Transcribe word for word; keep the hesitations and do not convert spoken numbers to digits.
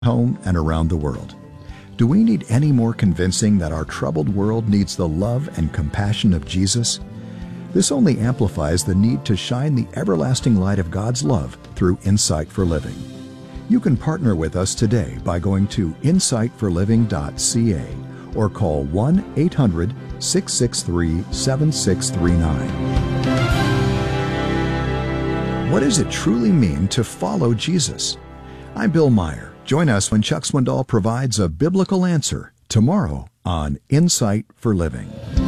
home and around the world. Do we need any more convincing that our troubled world needs the love and compassion of Jesus? This only amplifies the need to shine the everlasting light of God's love through Insight for Living. You can partner with us today by going to insight for living dot c a or call one eight hundred, six six three, seven six three nine. What does it truly mean to follow Jesus? I'm Bill Meyer. Join us when Chuck Swindoll provides a biblical answer tomorrow on Insight for Living.